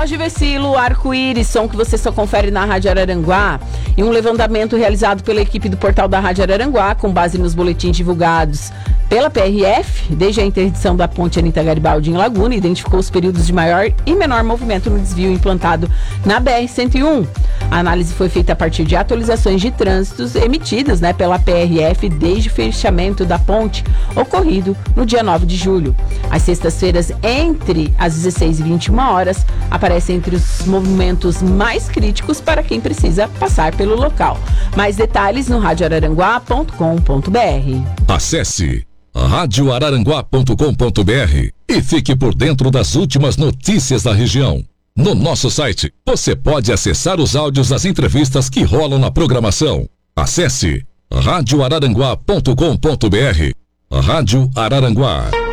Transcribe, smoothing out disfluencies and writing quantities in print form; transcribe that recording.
Loja Vecilo, Arco-Íris, som que você só confere na Rádio Araranguá. E um levantamento realizado pela equipe do portal da Rádio Araranguá, com base nos boletins divulgados pela PRF, desde a interdição da ponte Anita Garibaldi em Laguna, identificou os períodos de maior e menor movimento no desvio implantado na BR-101. A análise foi feita a partir de atualizações de trânsitos emitidas pela PRF desde o fechamento da ponte, ocorrido no dia 9 de julho. Às sextas-feiras, entre as 16 e 21 horas, aparecem entre os movimentos mais críticos para quem precisa passar pelo local. Mais detalhes no radioararanguá.com.br. Acesse radioararanguá.com.br e fique por dentro das últimas notícias da região. No nosso site, você pode acessar os áudios das entrevistas que rolam na programação. Acesse radioararanguá.com.br. Rádio Araranguá.